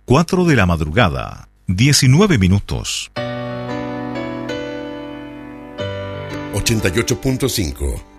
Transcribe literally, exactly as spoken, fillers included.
cuatro de la madrugada, diecinueve minutos. ochenta y ocho punto cinco